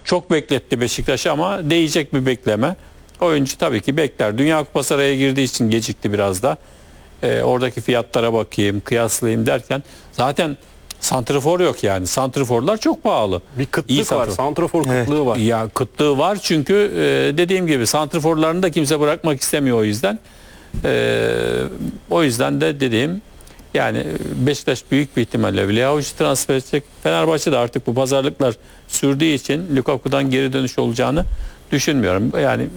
Çok bekletti Beşiktaş ama değecek bir bekleme. Oyuncu tabii ki bekler. Dünya Kupası araya girdiği için gecikti biraz da. Oradaki fiyatlara bakayım, kıyaslayayım derken zaten santrafor yok yani. Santraforlar çok pahalı. Bir kıtlık var. Santrafor kıtlığı var. Ya kıtlığı var çünkü dediğim gibi santraforlarını da kimse bırakmak istemiyor o yüzden. O yüzden de dediğim yani Beşiktaş büyük bir ihtimalle Vlahovic'i transfer edecek. Fenerbahçe de artık bu pazarlıklar sürdüğü için Lukaku'dan geri dönüş olacağını düşünmüyorum. Yani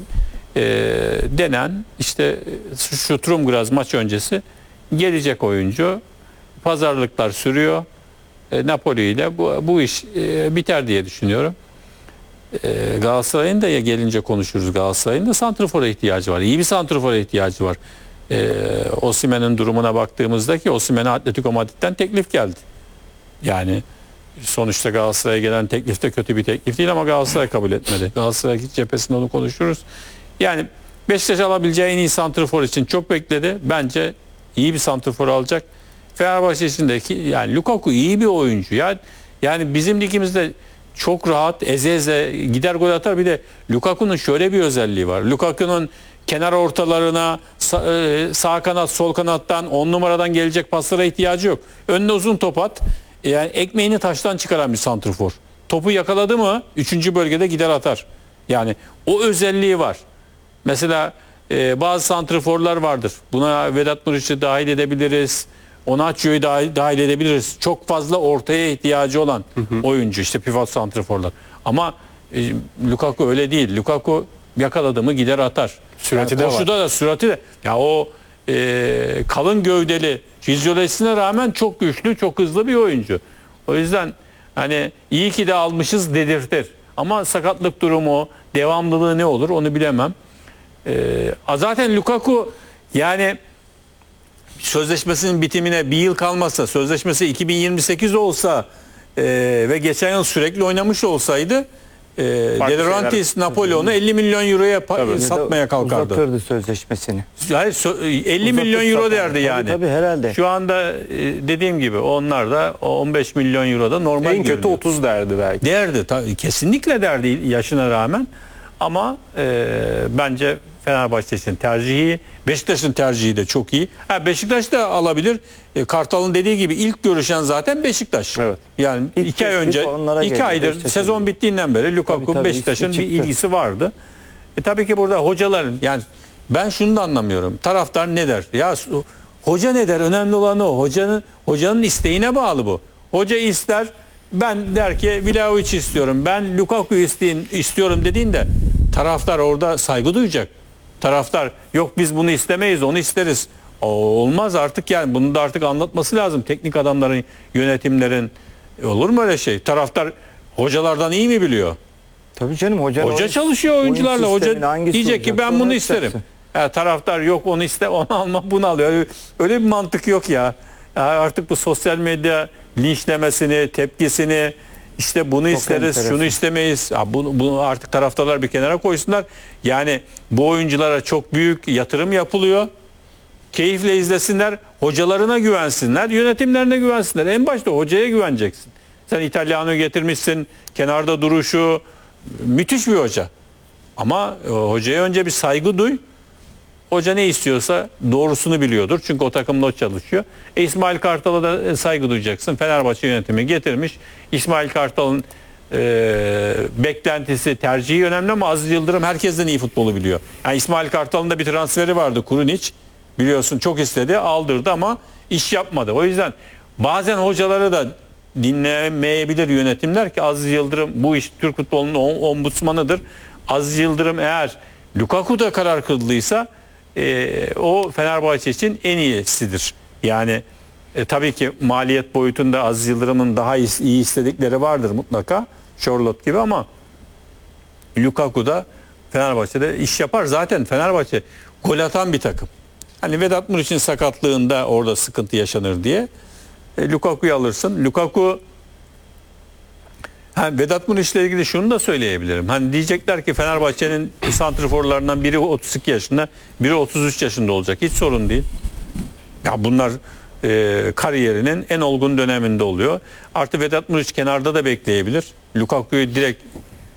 denen işte Sturm maç öncesi gelecek oyuncu. Pazarlıklar sürüyor. Napoli ile bu iş biter diye düşünüyorum. Galatasaray'ın da ya gelince konuşuruz. Galatasaray'ın da santrafora ihtiyacı var. İyi bir santrafora ihtiyacı var. Osimhen'in durumuna baktığımızda ki Osimhen'e Atletico Madrid'den teklif geldi. Yani sonuçta Galatasaray'a gelen teklif de kötü bir teklif değil ama Galatasaray kabul etmedi. Galatasaray cephesinde onu konuşuruz. Yani Beşiktaş alabileceği en iyi santrafor için çok bekledi. Bence iyi bir santrafor alacak. Fenerbahçe içindeki yani Lukaku iyi bir oyuncu. Yani bizim ligimizde çok rahat eze gider gol atar. Bir de Lukaku'nun şöyle bir özelliği var. Lukaku'nun kenar ortalarına sağ kanat sol kanattan 10 numaradan gelecek paslara ihtiyacı yok. Önüne uzun top at. Yani ekmeğini taştan çıkaran bir santrafor. Topu yakaladı mı 3. bölgede gider atar. Yani o özelliği var. Mesela bazı santraforlar vardır. Buna Vedat Muriç'i dahil edebiliriz. Onaçio'yu dahil edebiliriz. Çok fazla ortaya ihtiyacı olan oyuncu işte pivot santraforlar. Ama Lukaku öyle değil. Lukaku yakaladı mı gider atar. Sürati yani de koşuda da sürati de. Ya o kalın gövdeli fizyolojisine rağmen çok güçlü, çok hızlı bir oyuncu. O yüzden hani iyi ki de almışız dedirtir. Ama sakatlık durumu, devamlılığı ne olur onu bilemem. Zaten Lukaku yani sözleşmesinin bitimine bir yıl kalmasa, sözleşmesi 2028 olsa ve geçen yıl sürekli oynamış olsaydı De Laurentiis Napoli onu 50 milyon euroya satmaya kalkardı. Uzatırdı sözleşmesini. Yani 50 milyon euro derdi yani. Tabii herhalde. Şu anda dediğim gibi onlar da 15 milyon euro da normal En kötü görünüyor. 30 derdi belki. Derdi tabii, kesinlikle derdi yaşına rağmen ama bence Fenerbahçe için tercihi, Beşiktaş'ın tercihi de çok iyi. Beşiktaş da alabilir. Kartal'ın dediği gibi ilk görüşen zaten Beşiktaş. Evet. Yani İlk 2 ay önce, 2 aydır Beşiktaş'a sezon bittiğinden beri Lukaku tabii, Beşiktaş'ın ismi bir çıktı. ilgisi vardı. Tabii ki burada hocaların yani ben şunu da anlamıyorum. Taraftar ne der? Ya hoca ne der? Önemli olan o. Hocanın isteğine bağlı bu. Hoca ister, ben der ki Vlahovic istiyorum, ben Lukaku'yu istiyorum dediğinde taraftar orada saygı duyacak. Taraftar yok biz bunu istemeyiz, onu isteriz. Olmaz artık yani bunu da artık anlatması lazım. Teknik adamların, yönetimlerin olur mu öyle şey? Taraftar hocalardan iyi mi biliyor? Tabii canım Hoca çalışıyor oyuncularla. Hoca diyecek ki ben bunu isterim. Taraftar yok onu onu alma bunu alıyor. Öyle bir mantık yok ya. Artık bu sosyal medya linçlemesini, tepkisini işte bunu çok isteriz, enteresan. Şunu istemeyiz. Bunu artık taraftarlar bir kenara koysunlar. Yani bu oyunculara çok büyük yatırım yapılıyor. Keyifle izlesinler, hocalarına güvensinler, yönetimlerine güvensinler. En başta hocaya güveneceksin. Sen İtalyan'ı getirmişsin, kenarda duruşu müthiş bir hoca. Ama hocaya önce bir saygı duy. Hoca ne istiyorsa doğrusunu biliyordur. Çünkü o takımda o çalışıyor. İsmail Kartal'a da saygı duyacaksın. Fenerbahçe yönetimi getirmiş. İsmail Kartal'ın beklentisi, tercihi önemli ama Aziz Yıldırım herkesten iyi futbolu biliyor. Yani İsmail Kartal'ın da bir transferi vardı. Kurunic. Biliyorsun çok istedi, aldırdı ama iş yapmadı. O yüzden bazen hocaları da dinlemeyebilir yönetimler ki Aziz Yıldırım bu iş Türk futbolunun ombudsmanıdır. Aziz Yıldırım eğer Lukaku'da karar kıldıysa o Fenerbahçe için en iyisidir. Yani tabii ki maliyet boyutunda Aziz Yıldırım'ın daha iyi istedikleri vardır mutlaka. Charlotte gibi ama Lukaku'da Fenerbahçe'de iş yapar. Zaten Fenerbahçe gol atan bir takım. Hani Vedat Muriç'in sakatlığında orada sıkıntı yaşanır diye Lukaku'yu alırsın. Lukaku Vedat Muriç'le ilgili şunu da söyleyebilirim. Hani diyecekler ki Fenerbahçe'nin santrforlarından biri 32 yaşında, biri 33 yaşında olacak. Hiç sorun değil. Ya bunlar kariyerinin en olgun döneminde oluyor. Artı Vedat Muriç kenarda da bekleyebilir. Lukaku'yu direkt